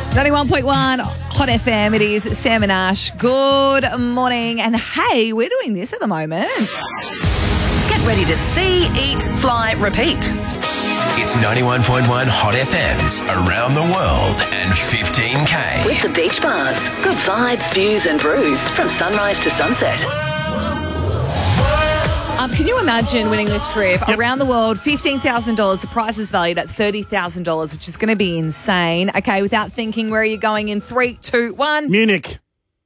91.1 Hot FM. It is Sam and Ash. Good morning. And hey, we're doing this at the moment. Get ready to see, eat, fly, repeat. It's 91.1 Hot FM's Around the World and 15K. With the beach bars. Good vibes, views and brews from sunrise to sunset. Can you imagine winning this trip around the world? $15,000. The prize is valued at $30,000, which is going to be insane. Okay, without thinking, where are you going in 3, 2, 1? Munich.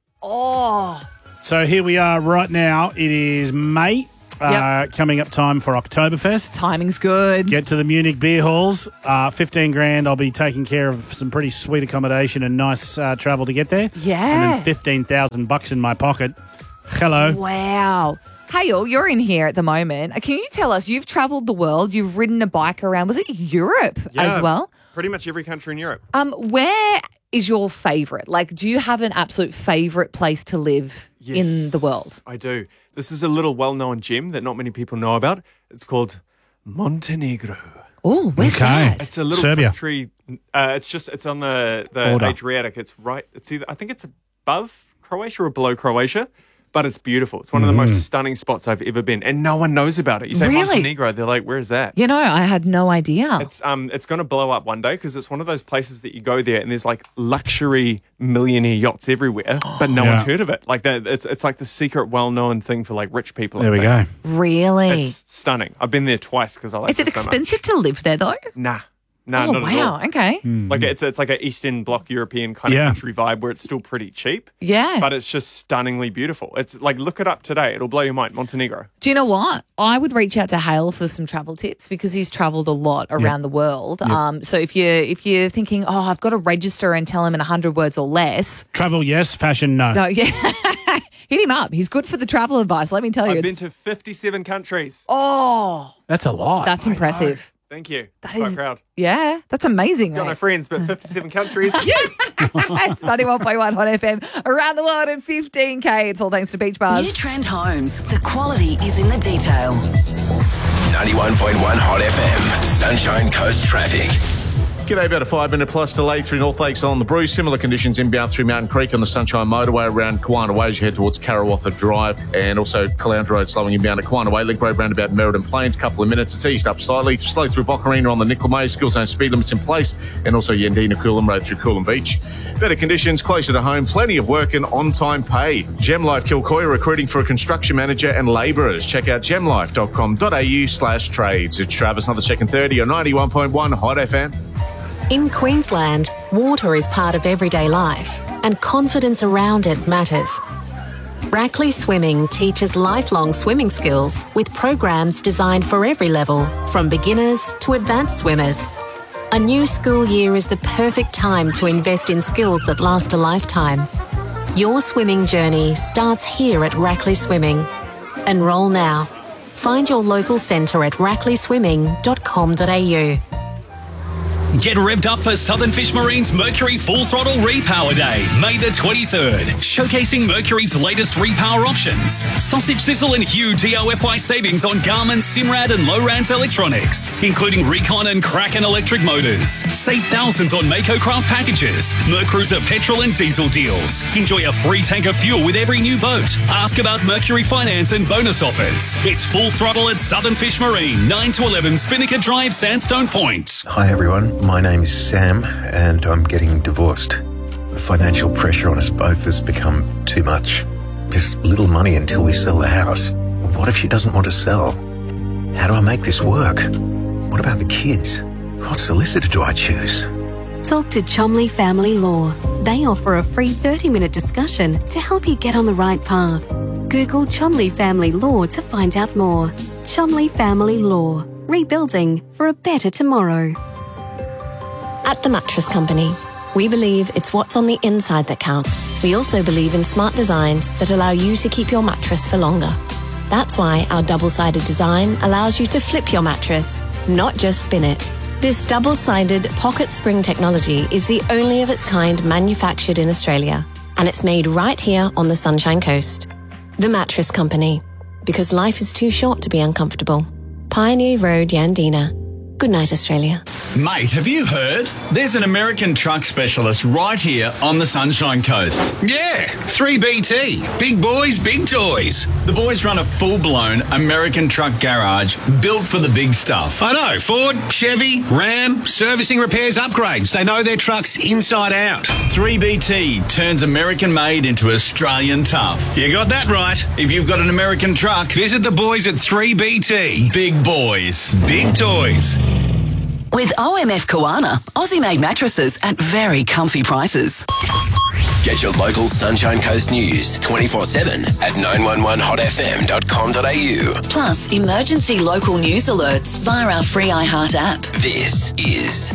Oh. So here we are right now. It is May. Coming up time for Oktoberfest. Timing's good. Get to the Munich beer halls. 15 grand. I'll be taking care of some pretty sweet accommodation and nice travel to get there. Yeah. And then $15,000 in my pocket. Hello. Wow. Hey, all, you're in here at the moment. Can you tell us, you've travelled the world, you've ridden a bike around, was it Europe as well? Pretty much every country in Europe. Where is your favourite? Like, do you have an absolute favourite place to live in the world? I do. This is a little well-known gem that not many people know about. It's called Montenegro. Oh, where's that? It's a little Serbia. country. It's on the Adriatic. It's right. It's either, I think it's above Croatia or below Croatia. But it's beautiful. It's one of the most stunning spots I've ever been. And no one knows about it. You say Really? Montenegro, they're like, where is that? You know, I had no idea. It's going to blow up one day because it's one of those places that you go there and there's like luxury millionaire yachts everywhere, but no one's heard of it. Like that, it's like the secret, well-known thing for like rich people. There we go. Really? It's stunning. I've been there twice because I like Is it it so much. expensive to live there, though? Nah, Oh, not at all. wow. Okay. Like it's like an Eastern Bloc European kind of country vibe where it's still pretty cheap. Yeah. But it's just stunningly beautiful. It's like, look it up today. It'll blow your mind. Montenegro. Do you know what? I would reach out to Hale for some travel tips because he's travelled a lot around the world. So if you're thinking, oh, I've got to register and tell him in 100 words or less. Travel, yes. Fashion, no. No, yeah. Hit him up. He's good for the travel advice. Let me tell you. I've been to 57 countries. Oh, That's a lot. that's impressive. Thank you. That I'm is- so proud. Yeah, that's amazing. Got no mate. friends, but 57 countries. It's 91.1 Hot FM around the world in 15K. It's all thanks to Beach Bars. New Trend Homes. The quality is in the detail. 91.1 Hot FM. Sunshine Coast traffic. G'day, about a 5-minute plus delay through North Lakes on the Bruce. Similar conditions inbound through Mountain Creek on the Sunshine Motorway around Kiwana Way as you head towards Karawatha Drive, and also Caloundra Road slowing inbound at Kiwana Way. Link Road roundabout Meriden Plains, couple of minutes. It's east up slightly. Slow through Boccarina on the Nickel School zone speed limits in place, and also Yandina Coolum Road through Coolum Beach. Better conditions closer to home, plenty of work and on-time pay. GemLife Kilcoy recruiting for a construction manager and labourers. Check out gemlife.com.au/trades. It's Travis, another check and 30 on 91.1 Hot FM. In Queensland, water is part of everyday life, and confidence around it matters. Rackley Swimming teaches lifelong swimming skills with programs designed for every level, from beginners to advanced swimmers. A new school year is the perfect time to invest in skills that last a lifetime. Your swimming journey starts here at Rackley Swimming. Enrol now. Find your local centre at rackleyswimming.com.au. Get revved up for Southern Fish Marine's Mercury Full Throttle Repower Day, May the 23rd. Showcasing Mercury's latest repower options. Sausage Sizzle and Hue DOFI savings on Garmin, Simrad and Lowrance electronics, including Recon and Kraken electric motors. Save thousands on Mako Craft packages, Mercruiser petrol and diesel deals. Enjoy a free tank of fuel with every new boat. Ask about Mercury finance and bonus offers. It's Full Throttle at Southern Fish Marine, 9 to 11 Spinnaker Drive, Sandstone Point. Hi everyone, my name is Sam and I'm getting divorced. The financial pressure on us both has become too much. There's little money until we sell the house. What if she doesn't want to sell? How do I make this work? What about the kids? What solicitor do I choose? Talk to Chomley Family Law. They offer a free 30-minute discussion to help you get on the right path. Google Chomley Family Law to find out more. Chomley Family Law. Rebuilding for a better tomorrow. At The Mattress Company, we believe it's what's on the inside that counts. We also believe in smart designs that allow you to keep your mattress for longer. That's why our double-sided design allows you to flip your mattress, not just spin it. This double-sided pocket spring technology is the only of its kind manufactured in Australia, and it's made right here on the Sunshine Coast. The Mattress Company, because life is too short to be uncomfortable. Pioneer Road, Yandina. Good night, Australia. Mate, have you heard? There's an American truck specialist right here on the Sunshine Coast. Yeah, 3BT. Big boys, big toys. The boys run a full-blown American truck garage built for the big stuff. I know. Ford, Chevy, Ram, servicing, repairs, upgrades. They know their trucks inside out. 3BT turns American-made into Australian tough. You got that right. If you've got an American truck, visit the boys at 3BT. Big boys, big toys. With OMF Koana, Aussie-made mattresses at very comfy prices. Get your local Sunshine Coast news 24/7 at 911hotfm.com.au. Plus, emergency local news alerts via our free iHeart app. This is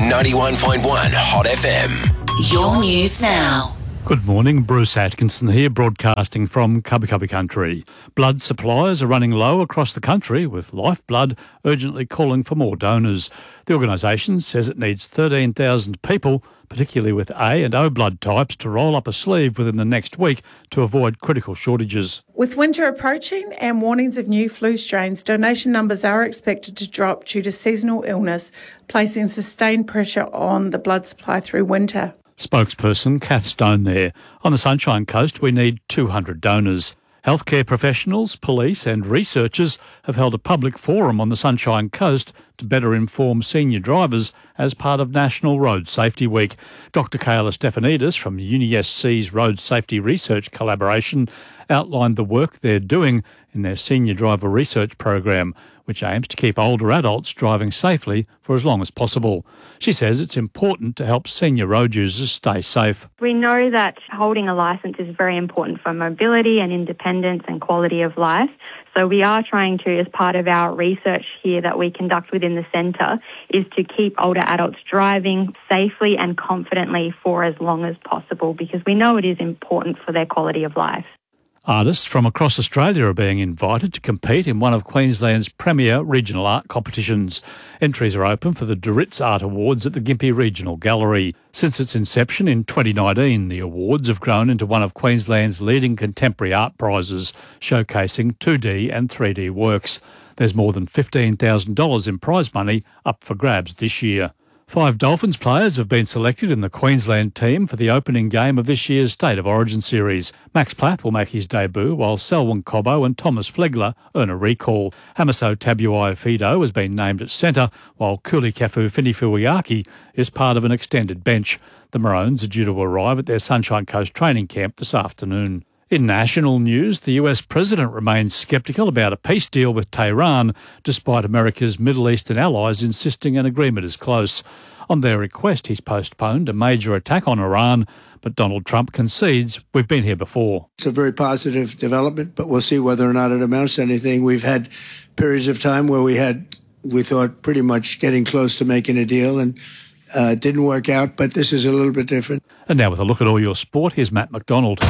91.1 Hot FM. Your news now. Good morning, Bruce Atkinson here, broadcasting from Cubby Cubby Country. Blood supplies are running low across the country, with Lifeblood urgently calling for more donors. The organisation says it needs 13,000 people, particularly with A and O blood types, to roll up a sleeve within the next week to avoid critical shortages. With winter approaching and warnings of new flu strains, donation numbers are expected to drop due to seasonal illness, placing sustained pressure on the blood supply through winter. Spokesperson Kath Stone there. On the Sunshine Coast, we need 200 donors. Healthcare professionals, police and researchers have held a public forum on the Sunshine Coast to better inform senior drivers as part of National Road Safety Week. Dr Kayla Stefanidis from UniSC's Road Safety Research Collaboration outlined the work they're doing in their senior driver research program, which aims to keep older adults driving safely for as long as possible. She says it's important to help senior road users stay safe. We know that holding a licence is very important for mobility and independence and quality of life. So we are trying to, as part of our research here that we conduct within the centre, is to keep older adults driving safely and confidently for as long as possible, because we know it is important for their quality of life. Artists from across Australia are being invited to compete in one of Queensland's premier regional art competitions. Entries are open for the Duritz Art Awards at the Gympie Regional Gallery. Since its inception in 2019, the awards have grown into one of Queensland's leading contemporary art prizes, showcasing 2D and 3D works. There's more than $15,000 in prize money up for grabs this year. 5 Dolphins players have been selected in the Queensland team for the opening game of this year's State of Origin series. Max Plath will make his debut, while Selwyn Cobbo and Thomas Flegler earn a recall. Hamaso Tabuai-Fido has been named at centre, while Kulikefu Finifuiaki is part of an extended bench. The Maroons are due to arrive at their Sunshine Coast training camp this afternoon. In national news, the US president remains sceptical about a peace deal with Tehran, despite America's Middle Eastern allies insisting an agreement is close. On their request, he's postponed a major attack on Iran, but Donald Trump concedes we've been here before. It's a very positive development, but we'll see whether or not it amounts to anything. We've had periods of time where we thought pretty much getting close to making a deal, and didn't work out, but this is a little bit different. And now with a look at all your sport, here's Matt McDonald.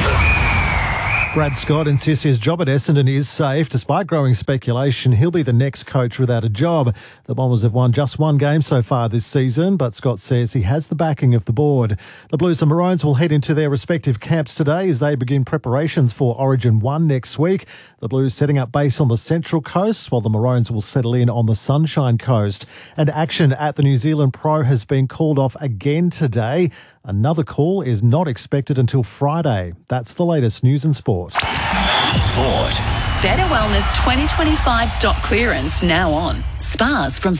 Brad Scott insists his job at Essendon is safe. Despite growing speculation, he'll be the next coach without a job. The Bombers have won just one game so far this season, but Scott says he has the backing of the board. The Blues and Maroons will head into their respective camps today as they begin preparations for Origin 1 next week. The Blues setting up base on the Central Coast, while the Maroons will settle in on the Sunshine Coast. And action at the New Zealand Pro has been called off again today. Another call is not expected until Friday. That's the latest news and sport. Sport. Better Wellness 2025 stock clearance now on. Spas from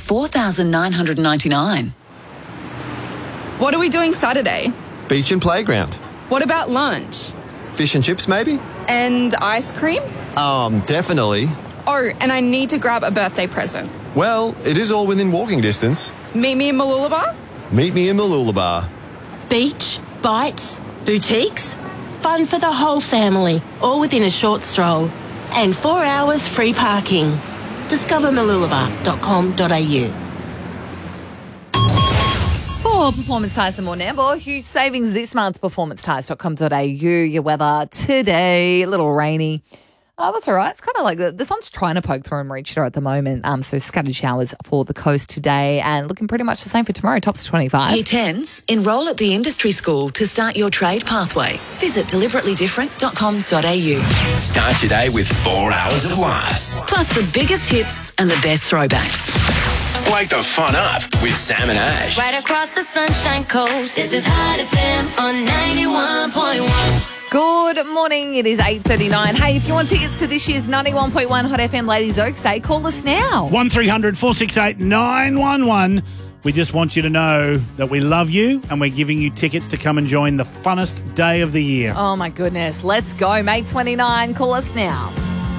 $4,999. What are we doing Saturday? Beach and playground. What about lunch? Fish and chips, maybe? And ice cream? Definitely. Oh, and I need to grab a birthday present. Well, it is all within walking distance. Meet me in Mooloolaba? Meet me in Mooloolaba. Beach, bites, boutiques, fun for the whole family, all within a short stroll. And 4 hours free parking. Discover mooloolaba.com.au. For Performance Tyres and more Nambour, huge savings this month. Performancetyres.com.au. Your weather today, a little rainy. Oh, that's all right. It's kind of like the sun's trying to poke through and reach there at the moment. So scattered showers for the coast today and looking pretty much the same for tomorrow. Tops 25. Year 10s, enrol at the industry school to start your trade pathway. Visit deliberatelydifferent.com.au. Start your day with 4 hours of laughs. Plus the biggest hits and the best throwbacks. Wake the fun up with Sam and Ash. Right across the Sunshine Coast. This is Hot FM on 91.1. Good morning. It is 8:39. Hey, if you want tickets to this year's 91.1 Hot FM Ladies Oaks Day, call us now. 1300 468 911. We just want you to know that we love you and we're giving you tickets to come and join the funnest day of the year. Oh, my goodness. Let's go. May 29. Call us now.